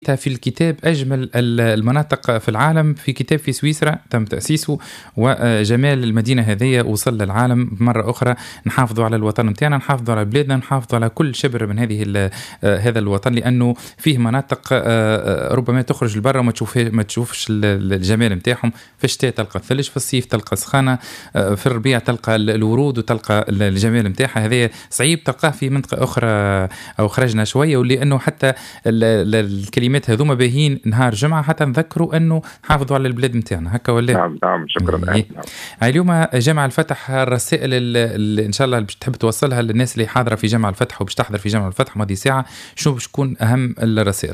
في الكتاب أجمل المناطق في العالم، في كتاب في سويسرا تم تأسيسه، وجمال المدينة هذه وصل للعالم مرة أخرى. نحافظوا على الوطن متاعنا، نحافظوا على بلادنا، نحافظوا على كل شبر من هذا الوطن، لأنه فيه مناطق ربما تخرج لبرا وما تشوفش الجمال متاعهم. في الشتاء تلقى الثلج، في الصيف تلقى السخانة، في الربيع تلقى الورود وتلقى الجمال متاعها. هذه صعيب تلقاه في منطقة أخرى أو خرجنا شوية، ولأنه حتى الكلمات هذوما باهين نهار جمعة حتى نذكروا أنه حافظوا على البلاد متاعنا، هكا ولا؟ نعم شكرا. نعم. اليوم جمع الفتح، الرسائل اللي إن شاء الله باش تحب توصلها للناس اللي حاضرة في جمع الفتح وباش تحضر في جمع الفتح ماضي ساعة، شو باش تكون أهم الرسائل؟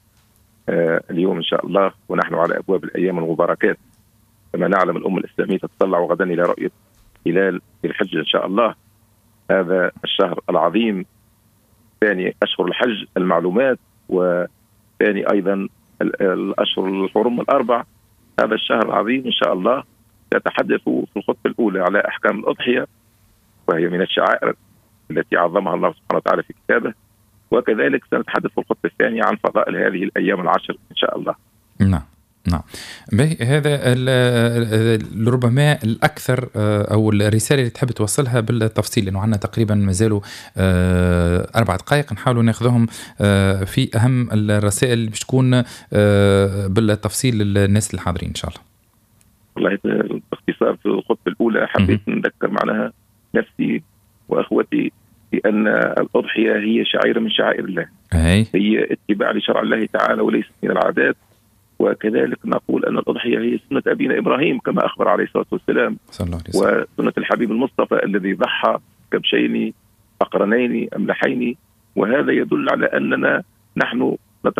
اليوم إن شاء الله ونحن على أبواب الأيام المباركات، كما نعلم الأمة الإسلامية تتطلع غدا إلى رؤية هلال الحج إن شاء الله. هذا الشهر العظيم، ثاني أشهر الحج المعلومات، وثاني أيضا الأشهر الحرم الأربع. هذا الشهر العظيم إن شاء الله سأتحدث في الخطبة الأولى على أحكام الأضحية، وهي من الشعائر التي عظمها الله سبحانه وتعالى في كتابه، وكذلك سنتحدث في الخطبة الثانية عن فضائل هذه الأيام العشر إن شاء الله. نعم. هذا ربما الأكثر أو الرسالة اللي تحب توصلها بالتفصيل، لأنه عندنا تقريبا مازالوا 4 دقائق نحاولوا ناخذهم في أهم الرسائل اللي باش تكون بالتفصيل للناس الحاضرين إن شاء الله. والله باختصار في الخطبة الأولى حبيت نذكر معناها نفسي وأخوتي بأن الأضحية هي شعيرة من شعائر الله، هي اتباع لشرع الله تعالى وليست من العادات. وكذلك نقول أن الأضحية هي سنة أبينا إبراهيم كما أخبر عليه الصلاة والسلام، وسنة الحبيب المصطفى الذي ضحى كبشين أقرنين أملحين. وهذا يدل على أننا نحن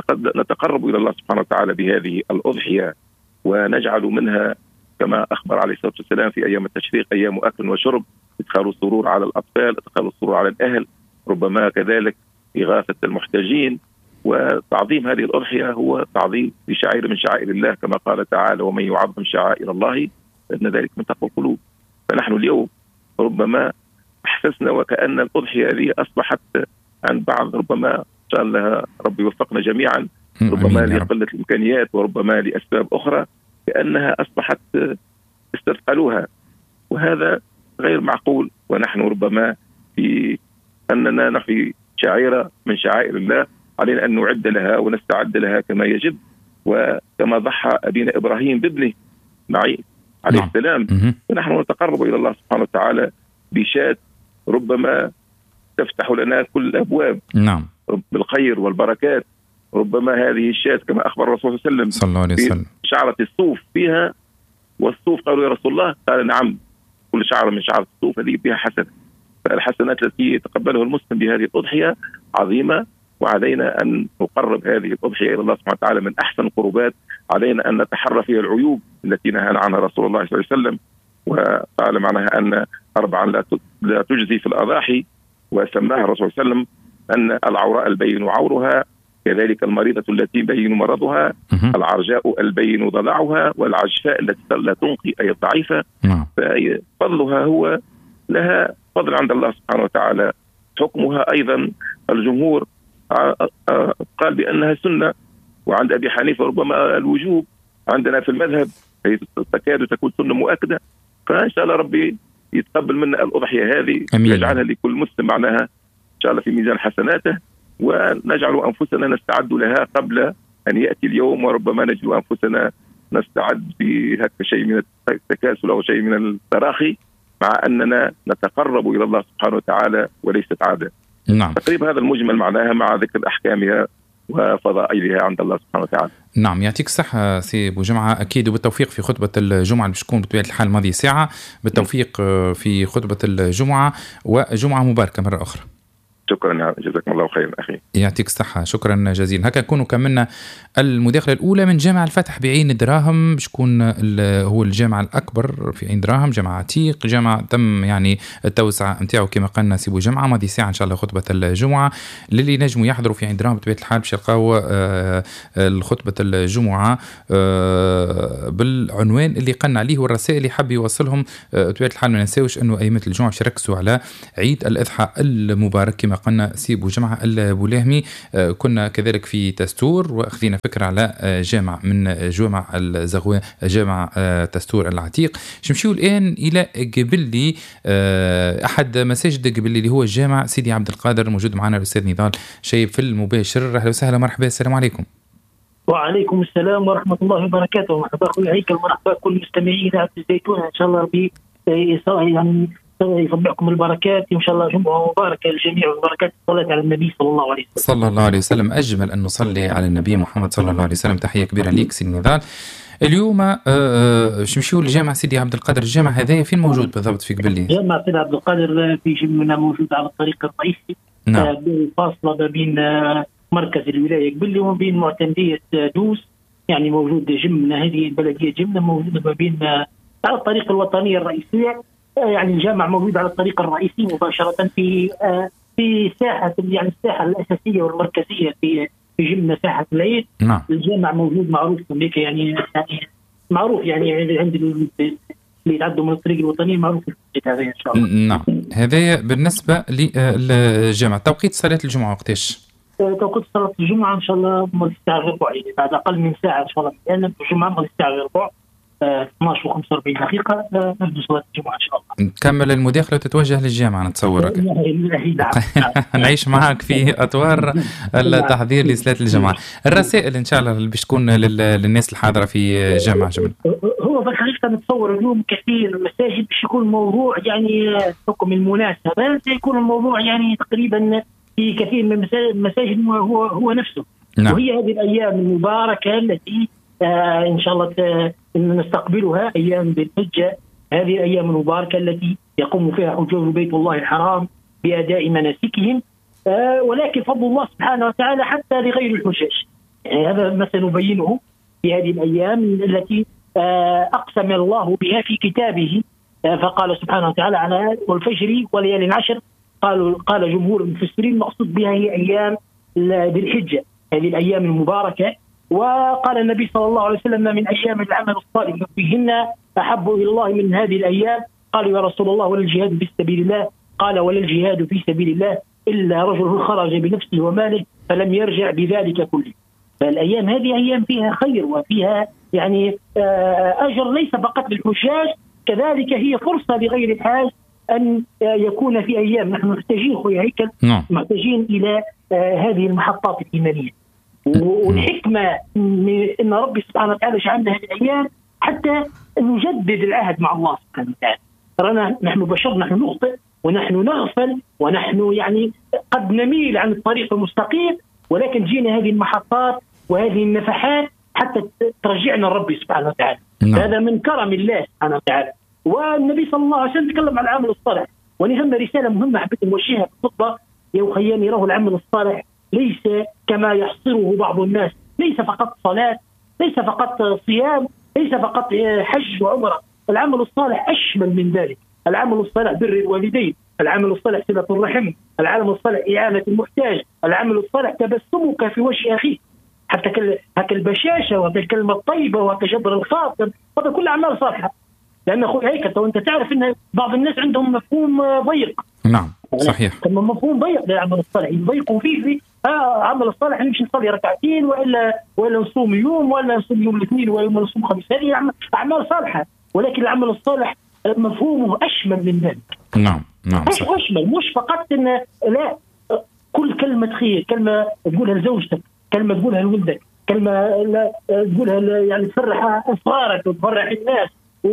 نتقرب إلى الله سبحانه وتعالى بهذه الأضحية، ونجعل منها كما أخبر عليه الصلاة والسلام في أيام التشريق أيام أكل وشرب، إدخال السرور على الأطفال، إدخال السرور على الأهل، ربما كذلك إغاثة المحتاجين. وتعظيم هذه الأضحية هو تعظيم لشعائر من شعائر الله كما قال تعالى: ومن يعظم شعائر الله فإن ذلك من تقوى القلوب. فنحن اليوم ربما أحسسنا وكأن الأضحية هذه أصبحت عن بعض، ربما إن شاء الله ربي يوفقنا جميعا، ربما لقلة الإمكانيات وربما لأسباب أخرى، كأنها أصبحت استثقلوها، وهذا غير معقول. ونحن ربما في أننا نحيي شعيرة من شعائر الله، علينا أن نعد لها ونستعد لها كما يجب، وكما ضحى أبينا إبراهيم بابنه معي عليه السلام. ونحن نتقرب إلى الله سبحانه وتعالى بشاة ربما تفتح لنا كل الأبواب بالخير والبركات. ربما هذه الشاة كما أخبر الرسول صلى الله عليه وسلم شعرة الصوف فيها، والصوف قالوا يا رسول الله، قال نعم، كل شعرة من شعرة الصوف هذه فيها حسنة. فالحسنات التي يتقبلها المسلم بهذه الأضحية عظيمة، وعلينا أن نقرب هذه الأضحية إلى الله سبحانه وتعالى من أحسن القربات. علينا أن نتحرى فيها العيوب التي نهانا عنها رسول الله صلى الله عليه وسلم، وقال معناها أن 4 لا تجزي في الأضاحي، وسماها الرسول صلى الله عليه وسلم أن العوراء البين عورها، كذلك المريضة التي بين مرضها، العرجاء البين ضلعها، والعجفاء التي لا تنقي أي ضعيفة. ففضلها هو لها فضل عند الله سبحانه وتعالى. حكمها أيضا الجمهور قال بأنها سنة، وعند أبي حنيفة ربما الوجوب، عندنا في المذهب تكاد تكون سنة مؤكدة. فإن شاء الله ربي يتقبل منا الأضحية هذه، يجعلها لكل مسلم معناها إن شاء الله في ميزان حسناته، ونجعل أنفسنا نستعد لها قبل أن يأتي اليوم، وربما نجد أنفسنا نستعد بهذا شيء من التكاسل أو شيء من التراخي، مع أننا نتقرب إلى الله سبحانه وتعالى وليست عادة. تقريبا هذا المجمل معناها مع ذكر أحكامها وفضائلها عند الله سبحانه وتعالى. نعم، يعطيك الصحة سي أبو جمعة، أكيد وبالتوفيق في خطبة الجمعة اللي تكون بطبيعة الحال ماضي ساعة، بالتوفيق في خطبة الجمعة، وجمعة مباركة مرة أخرى. شكرا، جزاكم الله خير أخي. يعطيك الصحة، شكرا جزيلا. هكا نكونوا كملنا المداخلة الأولى من جامع الفتح بعين الدراهم، بشكون هو الجامع الأكبر في عين دراهم، جامع عتيق، جامع تم يعني التوسعة نتاعو كما قلنا سيبو جمعة ماضي ساعة إن شاء الله خطبة الجمعة. للي نجموا يحضروا في عين دراهم بطبيعة الحال باش يلقاو الخطبة الجمعة بالعنوان اللي قلنا عليه، والرسائل اللي حب يوصلهم بطبيعة الحال. ما ننساوش أنه أئمة الجمعة باش يركزوا على عيد الأضحى المبارك كما كما قلنا سي بوجمعة البولاهمي. كنا كذلك في تستور وأخذنا فكرة على جامع من جامع الزغوان، جامع تستور العتيق. نمشيو الآن إلى قبلي، أحد مساجد قبلي اللي هو الجامع سيدي عبد القادر. موجود معنا الأستاذ نضال شايب في المباشر. أهلا وسهلا، مرحبا، السلام عليكم. وعليكم السلام ورحمة الله وبركاته. مرحبا أخوي هيكل، مرحبا كل مستمعين عبد الزيتون. إن شاء الله ربي يعني يصبحكم البركات إن شاء الله، جمعة مباركة للجميع والبركات. الصلاة على النبي صلى الله عليه وسلم. صلى الله عليه وسلم. أجمل أن نصلي على النبي محمد صلى الله عليه وسلم. تحية كبيرة ليك سيدي نضال. اليوم نمشيو لجامع سيدي عبد القادر. الجامع هذا فين موجود بالضبط في قبلي؟ جامع سيدي عبد القادر في جمنا موجود على الطريق الرئيسي، نعم. فاصلة ما بين مركز الولاية قبلي وما بين معتمدية دوس، يعني موجود جمنا، هذه البلدية جمنا موجودة ما بين على الطريق الوطنية الرئيسية. يعني الجامع موجود على الطريق الرئيسي مباشرة في ساحة، يعني الساحة الأساسية والمركزية في جمنا، ساحة العيد. نعم. الجامع موجود معروف هناك، يعني معروف يعني عند اللي يتعدوا من الطريق الوطنية معروف هذا إن شاء الله. نعم. هذا بالنسبة للجامع. توقيت صلاة الجمعة وقتاش؟ توقيت صلاة الجمعة إن شاء الله مغرب الساعة ربع، يعني بعد أقل من ساعة إن شاء الله، لأن الجمعة مغرب الساعة ربع 12:45 دقيقة نبدأ صلاة الجمعة إن شاء الله. نكمل المداخلة وتتوجه للجامعة نتصورك. نعيش معك في أطوار التحضير لصلاة الجمعة. الرسائل إن شاء الله اللي باش تكون للناس الحاضرة في جامعة جملة. هو بالحقيقة نتصور اليوم كثير المساجد باش يكون الموضوع يعني حكم المناسبة سيكون الموضوع يعني تقريبا في كثير من المساجد هو نفسه. نعم. وهي هذه الأيام المباركة التي إن شاء الله نستقبلها، أيام ذي الحجة، هذه الأيام المباركة التي يقوم فيها حجاج بيت الله الحرام بأداء مناسكهم، ولكن فضل الله سبحانه وتعالى حتى لغير الحجاج. يعني هذا ما سنبينه في هذه الأيام التي أقسم الله بها في كتابه، فقال سبحانه وتعالى على والفجر وليال العشر. قال جمهور المفسرين مقصود بها هي أيام ذي الحجة، هذه الأيام المباركة. وقال النبي صلى الله عليه وسلم من أيام العمل الصالح فيهن أحب إلى الله من هذه الأيام. قالوا يا رسول الله ولا الجهاد في سبيل الله؟ قال ولا الجهاد في سبيل الله إلا رجل خرج بنفسه وماله فلم يرجع بذلك كله. فالأيام هذه أيام فيها خير وفيها يعني أجر ليس فقط للحجاج، كذلك هي فرصة لغير الحاج أن يكون في أيام. نحن محتاجين أخوي هيكل، محتاجين إلى هذه المحطات الإيمانية. والحكمة إن ربي سبحانه وتعالى جعلنا هذه الأيام حتى نجدد العهد مع الله سبحانه وتعالى. نحن بشر، نحن نخطئ ونحن نغفل ونحن يعني قد نميل عن الطريق المستقيم، ولكن جينا هذه المحطات وهذه النفحات حتى ترجعنا ربي سبحانه وتعالى. هذا من كرم الله سبحانه وتعالى. والنبي صلى الله عليه وسلم تكلم عن العمل الصالح، ولهم رسالة مهمة حبيت نوجهها في الخطبة. يا خياني له العمل الصالح ليس كما يحصره بعض الناس، ليس فقط صلاة، ليس فقط صيام، ليس فقط حج وعمرة. العمل الصالح أشمل من ذلك. العمل الصالح بر الوالدين، العمل الصالح صلة الرحم، العمل الصالح إعانة المحتاج، العمل الصالح تبسمك في وجه أخيك، حتى البشاشة والكلمة الطيبة وتجبر الخاطر، هذا كل أعمال صالحة. لأن أخوي هيك أنت تعرف أن بعض الناس عندهم مفهوم ضيق. نعم صحيح. مفهوم ضيق للعمل الصالح، يضيقوا فيه عمل الصالح نمشي نصلي ركعتين ولا نصوم يوم ولا نصوم يوم الاثنين ولا نصوم خميس، هذه أعمال صالحة. ولكن العمل الصالح مفهومه أشمل من ذلك. نعم أشمل، مش فقط إن لا كل كلمة خير، كلمة تقولها لزوجتك، كلمة تقولها لولدك، كلمة تقولها يعني تفرح أصغارك وتفرح الناس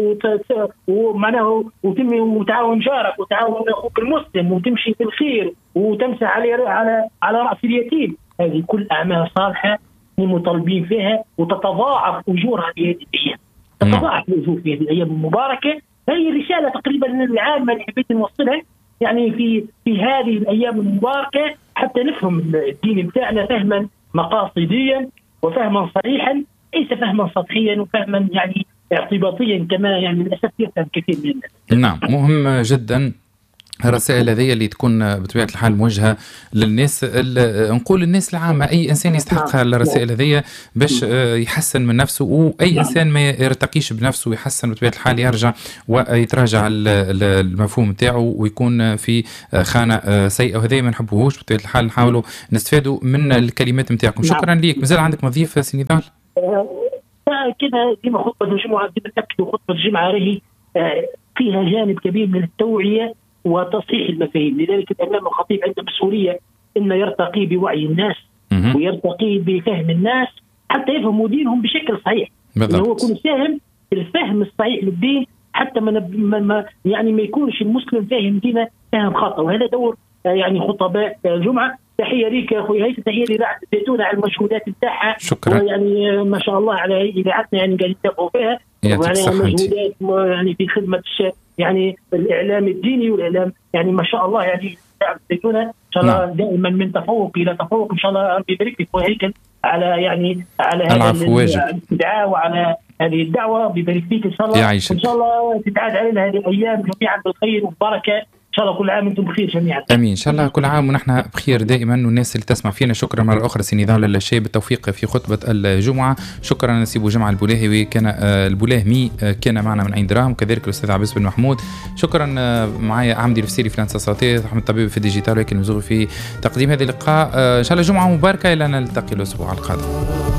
ومعناه وتعاون جارك وتعاون أخوك المسلم وتمشي في الخير وتمسح على رأس اليتيم. هذه كل أعمال صالحة مطالبين فيها وتتضاعف أجورها في هذه الأيام، تتضاعف الأجور في هذه الأيام المباركة. هذه رسالة تقريبا العامة اللي حبيت نوصلها يعني في هذه الأيام المباركة حتى نفهم الدين بتاعنا فهما مقاصديا وفهما صحيحا، ليس فهما سطحيا وفهما يعني اعتباطيا كما يعني للأسف يفهم كثير من الناس. نعم مهم جدا الرسائل هذه اللي تكون بطبيعة الحال موجهة للناس، نقول الناس العامة، أي إنسان يستحق الرسائل هذه باش يحسن من نفسه، وأي إنسان ما يرتقيش بنفسه ويحسن بطبيعة الحال يرجع ويتراجع المفهوم تاعه ويكون في خانة سيئة، وهذا ما نحبوهوش. بطبيعة الحال نحاولوا نستفادوا من الكلمات نتاعكم. شكرا ليك. مازال عندك مضيف سي نضال؟ كده ديما خطبة الجمعة ديما تأكد خطبة الجمعة راهي فيها جانب كبير من التوعية وتصحيح المفاهيم. لذلك الإمام الخطيب عنده مسؤولية إنه يرتقي بوعي الناس ويرتقي بفهم الناس حتى يفهموا دينهم بشكل صحيح. بالضبط. هو يكون ساهم في الفهم الصحيح للدين حتى ما يكونش المسلم فاهم دينه فهم خطأ، وهذا دور يعني خطباء الجمعة. تحية ليك يا أخوي هيثم، تحية لإذاعة الزيتونة على المجهودات نتاعها. شكرا. يعني ما شاء الله على إذاعتنا، يعني قاعد يتابعوا فيها مجهودات يعني في خدمة يعني الإعلام الديني والإعلام، يعني ما شاء الله يعني إذاعة الزيتونة إن شاء الله دائما من تفوق إلى تفوق. إن شاء الله ربي يبارك لك وهيكل على هذا الاستدعاء وعلى هذه الدعوة. بيبارك فيك إن شاء الله. إن شاء الله تتعاد علينا هذه الأيام جميعا بالخير والبركة. إن شاء الله كل عام أنتم بخير جميعا. امين. ان شاء الله كل عام ونحن بخير دائما، والناس اللي تسمع فينا. شكرا مره اخرى سي نضال الشاي، بالتوفيق في خطبه الجمعه. شكرا سي بوجمعه البولاهوي، كان البولاهمي كان معنا من عين دراهم، وكذلك الاستاذ عباس بن محمود. شكرا معايا عمدي الفسيري في الهندسه الصوتيه، احمد طبيب في الديجيتال، ولكن مزغ في تقديم هذا اللقاء. ان شاء الله جمعه مباركه، الى ان نلتقي الاسبوع القادم.